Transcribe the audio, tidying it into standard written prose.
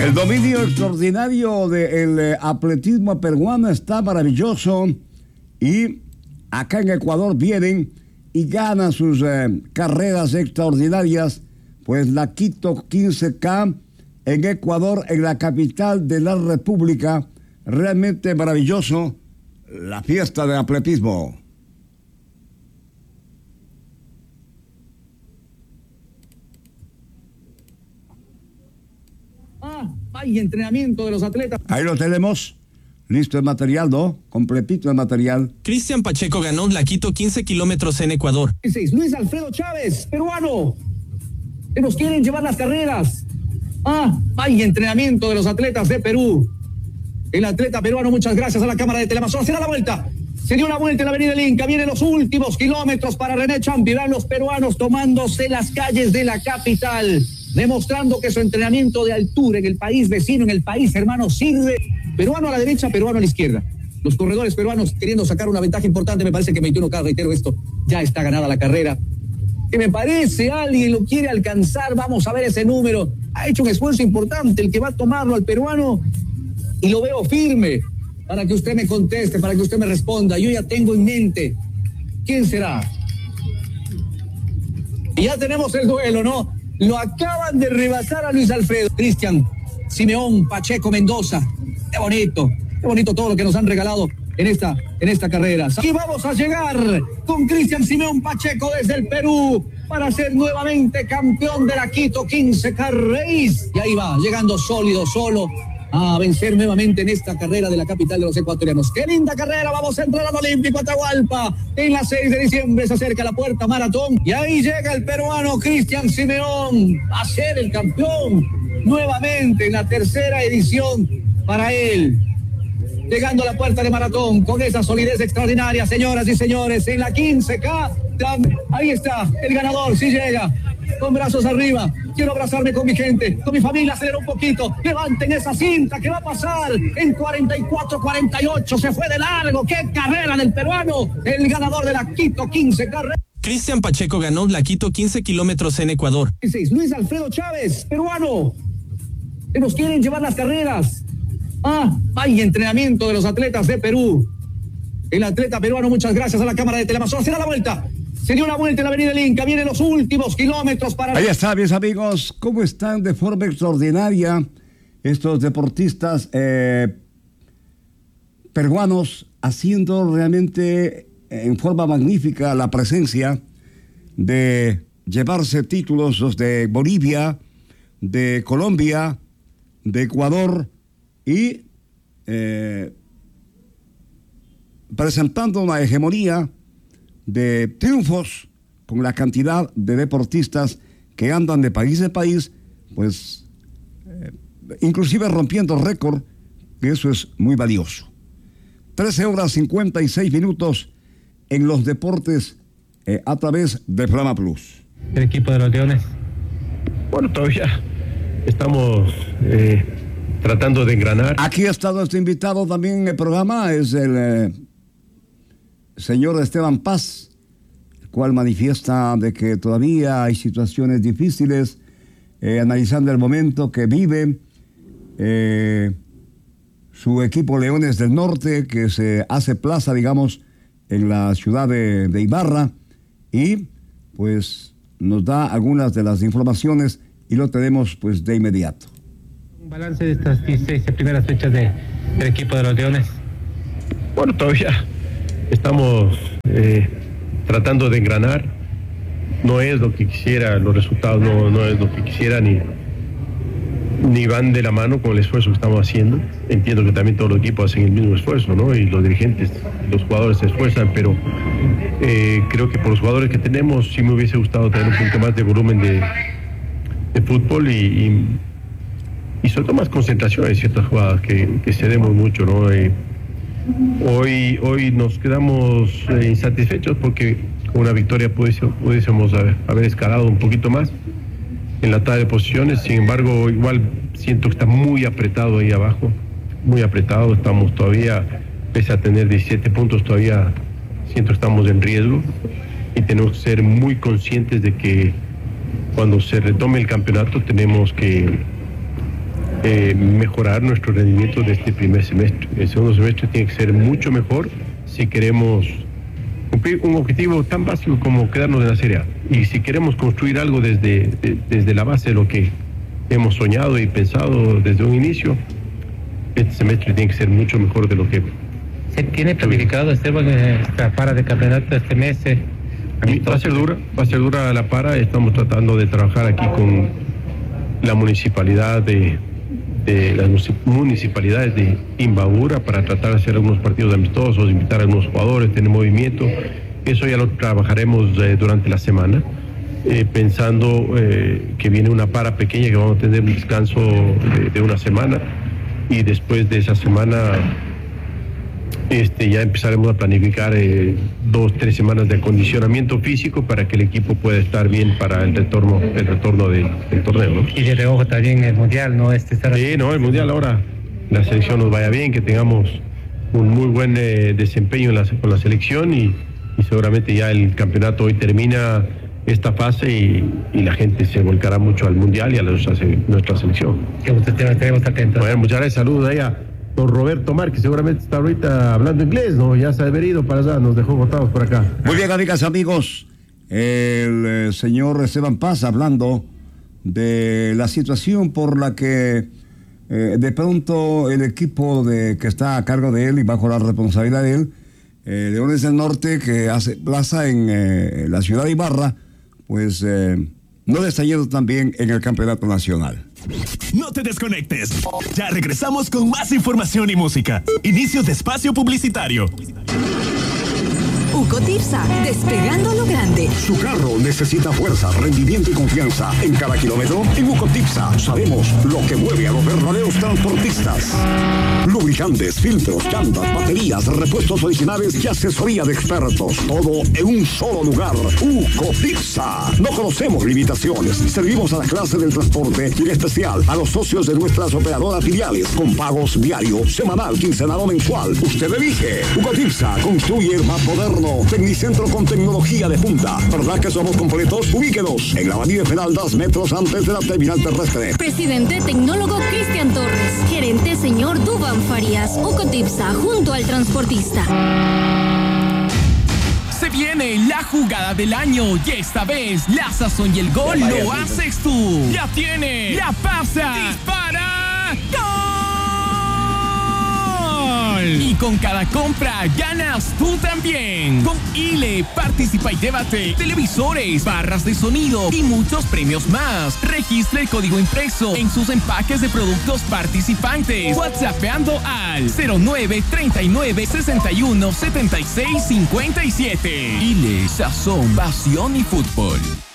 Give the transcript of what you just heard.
El dominio extraordinario del atletismo peruano está maravilloso y acá en Ecuador vienen y ganan sus carreras extraordinarias, pues la Quito 15K en Ecuador, en la capital de la República, realmente maravilloso la fiesta de atletismo. Hay entrenamiento de los atletas. Ahí lo tenemos. Listo el material, ¿no? Completito el material. Cristian Pacheco ganó la Quito 15 kilómetros en Ecuador. Luis Alfredo Chávez, peruano, que nos quieren llevar las carreras. Hay entrenamiento de los atletas de Perú. El atleta peruano, muchas gracias a la cámara de Teleamazonas. Será la vuelta. Se dio una vuelta en la avenida del Inca. Vienen los últimos kilómetros para René Champi. Verán los peruanos tomándose las calles de la capital, demostrando que su entrenamiento de altura en el país vecino, en el país hermano, sirve. Peruano a la derecha, peruano a la izquierda. Los corredores peruanos queriendo sacar una ventaja importante. Me parece que 21K, reitero esto, ya está ganada la carrera. Que me parece alguien lo quiere alcanzar. Vamos a ver ese número. Ha hecho un esfuerzo importante el que va a tomarlo al peruano y lo veo firme para que usted me conteste, para que usted me responda. Yo ya tengo en mente quién será. Y ya tenemos el duelo, ¿no? Lo acaban de rebasar a Luis Alfredo. Cristian Simeón Pacheco Mendoza. Qué bonito todo lo que nos han regalado en esta carrera. Aquí vamos a llegar con Cristian Simeón Pacheco desde el Perú para ser nuevamente campeón de la Quito 15K Race. Y ahí va, llegando sólido, solo, a vencer nuevamente en esta carrera de la capital de los ecuatorianos. ¡Qué linda carrera! Vamos a entrar al Olímpico Atahualpa. En la 6 de diciembre se acerca la puerta maratón. Y ahí llega el peruano Cristian Simeón a ser el campeón nuevamente en la tercera edición para él. Llegando a la puerta de maratón con esa solidez extraordinaria, señoras y señores, en la 15K. Ahí está el ganador, sí llega. Con brazos arriba, quiero abrazarme con mi gente, con mi familia. Acelera un poquito, levanten esa cinta que va a pasar en 44-48, se fue de largo. ¡Qué carrera del peruano! El ganador de la Quito 15K. Cristian Pacheco ganó la Quito 15 kilómetros en Ecuador. Luis Alfredo Chávez, peruano, que nos quieren llevar las carreras. Hay entrenamiento de los atletas de Perú. El atleta peruano, muchas gracias a la cámara de Teleamazonas. Será la vuelta. Se dio una vuelta en la avenida del Inca. Vienen los últimos kilómetros para... Ahí está, mis amigos. ¿Cómo están de forma extraordinaria estos deportistas peruanos haciendo realmente en forma magnífica la presencia de llevarse títulos los de Bolivia, de Colombia, de Ecuador y presentando una hegemonía de triunfos con la cantidad de deportistas que andan de país en país, pues inclusive rompiendo récord, que eso es muy valioso. 13:56 en los deportes a través de Flama Plus. El equipo de los Leones. Bueno, todavía estamos tratando de engranar. Aquí ha estado nuestro invitado también en el programa, es el señor Esteban Paz, el cual manifiesta de que todavía hay situaciones difíciles, analizando el momento que vive su equipo Leones del Norte, que se hace plaza, digamos, en la ciudad de Ibarra, y pues nos da algunas de las informaciones y lo tenemos pues de inmediato. Un balance de estas 16 primeras fechas del equipo de los Leones. Bueno, todavía estamos tratando de engranar. No es lo que quisiera, los resultados no es lo que quisiera, ni van de la mano con el esfuerzo que estamos haciendo. Entiendo que también todos los equipos hacen el mismo esfuerzo, ¿no? Y los dirigentes, los jugadores se esfuerzan, pero creo que por los jugadores que tenemos sí me hubiese gustado tener un poquito más de volumen de fútbol y sobre todo más concentración en ciertas jugadas que cedemos mucho, ¿no? Hoy nos quedamos insatisfechos porque con una victoria pudiésemos haber escalado un poquito más en la tabla de posiciones. Sin embargo, igual siento que está muy apretado ahí abajo, muy apretado. Estamos todavía, pese a tener 17 puntos, todavía siento que estamos en riesgo y tenemos que ser muy conscientes de que cuando se retome el campeonato tenemos que mejorar nuestro rendimiento de este primer semestre. El segundo semestre tiene que ser mucho mejor si queremos cumplir un objetivo tan básico como quedarnos en la Serie A. Y si queremos construir algo desde la base de lo que hemos soñado y pensado desde un inicio, este semestre tiene que ser mucho mejor de lo que... ¿Se tiene planificado, Esteban, esta para de campeonato este mes? Va a ser dura la para. Estamos tratando de trabajar aquí con la municipalidad de las municipalidades de Imbabura para tratar de hacer algunos partidos amistosos, invitar a algunos jugadores, tener movimiento. Eso ya lo trabajaremos durante la semana, pensando que viene una para pequeña, que vamos a tener un descanso de una semana, y después de esa semana ya empezaremos a planificar 2-3 semanas de acondicionamiento físico para que el equipo pueda estar bien para el retorno del torneo, ¿no? Y de reojo también el Mundial, ¿no? Sí, no, el Mundial ahora, la selección nos vaya bien, que tengamos un muy buen desempeño con la selección y seguramente ya el campeonato hoy termina esta fase y la gente se volcará mucho al Mundial y a nuestra selección. Que usted estaremos atentos. Bueno, muchas gracias, saludos ahí a don Roberto Mar, que seguramente está ahorita hablando inglés, ¿no? Ya se ha venido para allá, nos dejó botados por acá. Muy bien, amigas y amigos, el señor Esteban Paz hablando de la situación por la que de pronto el equipo que está a cargo de él y bajo la responsabilidad de él, Leones del Norte, que hace plaza en la ciudad de Ibarra, pues no le está yendo tan bien en el campeonato nacional. No te desconectes. Ya regresamos con más información y música. Inicio de espacio publicitario. Ucotipsa, despegando a lo grande. Su carro necesita fuerza, rendimiento y confianza. En cada kilómetro, en Ucotipsa sabemos lo que mueve a los verdaderos transportistas. Lubricantes, filtros, llantas, baterías, repuestos originales y asesoría de expertos. Todo en un solo lugar. Ucotipsa. No conocemos limitaciones. Servimos a la clase del transporte y en especial a los socios de nuestras operadoras filiales con pagos diario, semanal, quincenal o mensual. Usted elige. Ucotipsa construye el más moderno Tecnicentro con tecnología de punta. ¿Verdad que somos completos? Ubíquenos en la avenida Federal 2 metros antes de la terminal terrestre. Presidente tecnólogo Cristian Torres. Gerente señor Duván Farías. Ucotipsa, junto al transportista. Se viene la jugada del año y esta vez la sazón y el gol lo haces tú. Ya tiene, la pasa, dispara, ¡gol! Y con cada compra ganas tú también. Con ILE participa y llévate televisores, barras de sonido y muchos premios más. Registra el código impreso en sus empaques de productos participantes. WhatsAppeando al 0939 61 76 57. ILE, sazón, pasión y fútbol.